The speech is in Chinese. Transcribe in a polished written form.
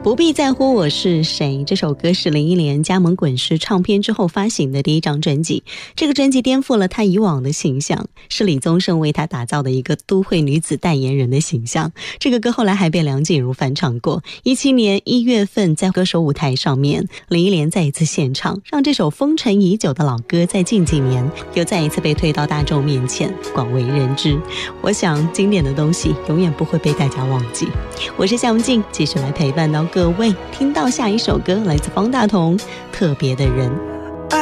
不必在乎我是谁，这首歌是林忆莲加盟滚石唱片之后发行的第一张专辑。这个专辑颠覆了她以往的形象，是李宗盛为她打造的一个都会女子代言人的形象。这个歌后来还被梁静茹翻唱过。17年1月份，在歌手舞台上面，林忆莲再一次献唱，让这首风尘已久的老歌在近几年又再一次被推到大众面前，广为人知。我想经典的东西永远不会被大家忘记。我是夏文静，继续来陪伴到各位，听到下一首歌来自方大同，特别的人。